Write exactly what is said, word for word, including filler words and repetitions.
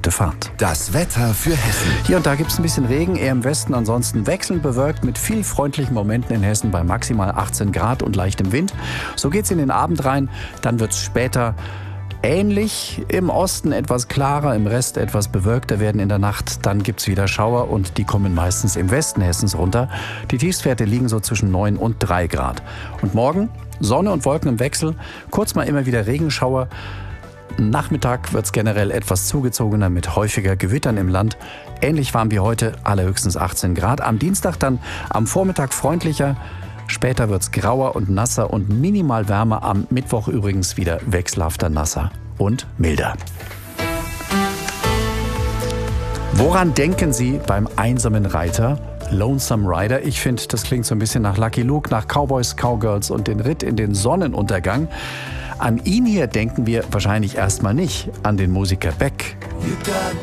gute Fahrt. Das Wetter für Hessen. Hier und da gibt es ein bisschen Regen, eher im Westen, ansonsten wechselnd bewölkt mit viel freundlichen Momenten in Hessen bei maximal achtzehn Grad und leichtem Wind. So geht's in den Abend rein, dann wird's später ähnlich, im Osten etwas klarer, im Rest etwas bewölkter werden in der Nacht. Dann gibt's wieder Schauer und die kommen meistens im Westen Hessens runter. Die Tiefstwerte liegen so zwischen neun und drei Grad. Und morgen Sonne und Wolken im Wechsel, kurz mal immer wieder Regenschauer. Nachmittag wird's generell etwas zugezogener mit häufiger Gewittern im Land. Ähnlich warm wie heute, allerhöchstens achtzehn Grad. Am Dienstag dann am Vormittag freundlicher. Später wird's grauer und nasser und minimal wärmer. Am Mittwoch übrigens wieder wechselhafter nasser und milder. Woran denken Sie beim einsamen Reiter? Lonesome Rider. Ich finde, das klingt so ein bisschen nach Lucky Luke, nach Cowboys, Cowgirls und den Ritt in den Sonnenuntergang. An ihn hier denken wir wahrscheinlich erstmal nicht, an den Musiker Beck.